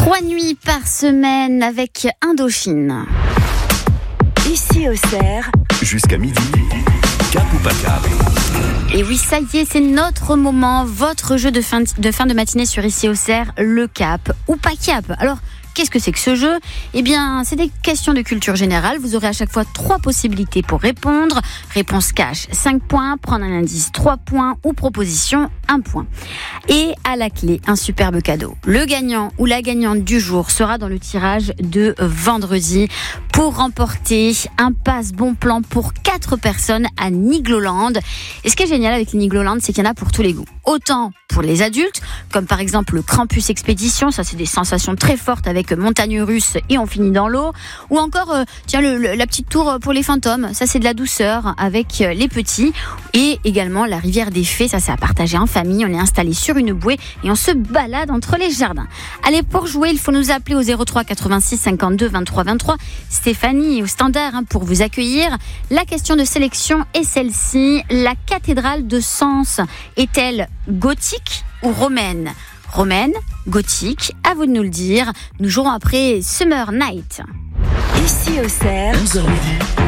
3 nuits par semaine avec Indochine. Ici au Cerf, jusqu'à midi, cap ou pas cap. Et oui, ça y est, c'est notre moment, votre jeu de fin de matinée sur Ici au Cerf, le cap ou pas cap. Alors, qu'est-ce que c'est que ce jeu ? Eh bien, c'est des questions de culture générale. Vous aurez à chaque fois 3 possibilités pour répondre. Réponse cash, 5 points. Prendre un indice, 3 points. Ou proposition, 1 point. Et à la clé, un superbe cadeau. Le gagnant ou la gagnante du jour sera dans le tirage de vendredi pour remporter un passe bon plan pour 4 personnes à Nigloland. Et ce qui est génial avec Nigloland, c'est qu'il y en a pour tous les goûts. Autant pour les adultes, comme par exemple le Krampus Expédition, ça c'est des sensations très fortes avec montagne russe et on finit dans l'eau. Ou encore, la petite tour pour les fantômes, ça c'est de la douceur avec les petits. Et également la rivière des fées, ça c'est à partager en famille, on est installé sur une bouée et on se balade entre les jardins. Allez, pour jouer, il faut nous appeler au 03 86 52 23 23. Stéphanie au standard pour vous accueillir. La question de sélection est celle-ci. La cathédrale de Sens est-elle gothique ou romaine ? Romaine, gothique, à vous de nous le dire. Nous jouerons après Summer Night. ici au Cerf, 11h midi,